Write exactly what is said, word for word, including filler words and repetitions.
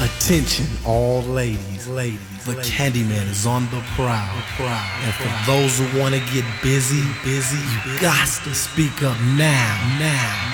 Attention, all ladies, ladies. The Candyman is on the prowl. And for those who want to get busy, busy, you got to speak up now, now.